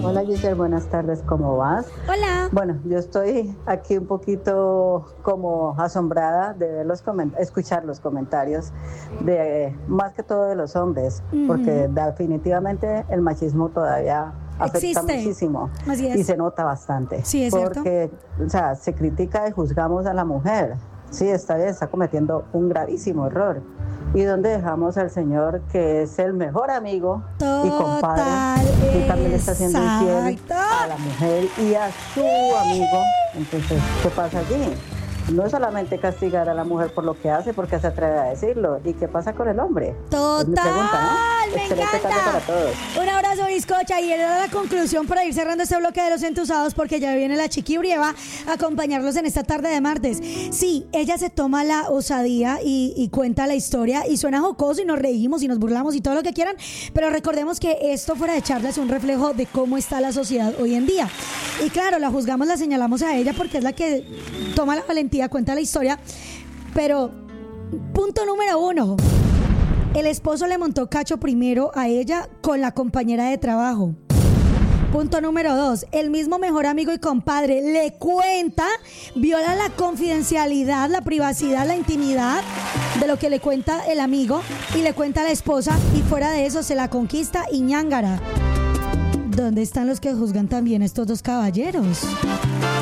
Hola Giselle, buenas tardes, ¿cómo vas? Hola. Bueno, yo estoy aquí un poquito como asombrada de ver escuchar los comentarios de más que todo de los hombres, porque definitivamente el machismo todavía afecta Existe. muchísimo Así es. y se nota bastante. Sí, es cierto. Porque, o sea, se critica y juzgamos a la mujer. Sí, está bien, está cometiendo un gravísimo error. ¿Y dónde dejamos al Señor, que es el mejor amigo y compadre, y también le está haciendo infiel a la mujer y a su amigo? Entonces, ¿qué pasa allí? No es solamente castigar a la mujer por lo que hace, porque se atreve a decirlo. ¿Y qué pasa con el hombre? Total, Es mi pregunta, ¿no? me Excelente encanta. tarde para todos. Un abrazo, bizcocha, y era la conclusión para ir cerrando este bloque de los entusados, porque ya viene la Chiqui Brieva a acompañarlos en esta tarde de martes. Sí, ella se toma la osadía y cuenta la historia y suena jocoso y nos reímos y nos burlamos y todo lo que quieran, pero recordemos que esto, fuera de charla, es un reflejo de cómo está la sociedad hoy en día. Y claro, la juzgamos, la señalamos a ella porque es la que toma la valentía, cuenta la historia, pero punto número 1: el esposo le montó cacho primero a ella con la compañera de trabajo. Punto número 2: el mismo mejor amigo y compadre le cuenta, viola la confidencialidad, la privacidad, la intimidad de lo que le cuenta el amigo y le cuenta a la esposa, y fuera de eso se la conquista y ñángara. ¿Dónde están los que juzgan también estos dos caballeros?